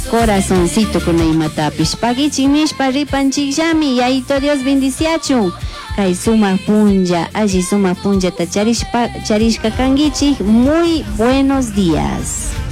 corazoncito con imatapis pagichik nishpa ripanchikllami yayito Dios bendiciachun kay sumak punlla alli sumak punllata charishka kankichik muy buenos días.